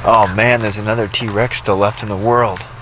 Oh man, there's another T-Rex still left in the world.